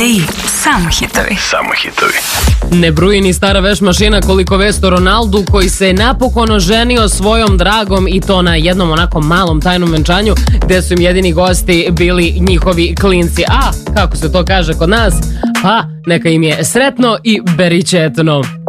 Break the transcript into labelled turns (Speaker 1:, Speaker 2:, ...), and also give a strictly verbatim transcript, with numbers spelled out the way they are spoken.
Speaker 1: Hitovi, samo hitovi.
Speaker 2: Samo hitovi.
Speaker 3: Ne bruji ni stara veš mašina koliko vest o Ronaldu koji se napokon oženio svojom dragom i to na jednom onako malom tajnom venčanju gde su im jedini gosti bili njihovi klinci. A, kako se to kaže kod nas, pa neka im je sretno i beričetno.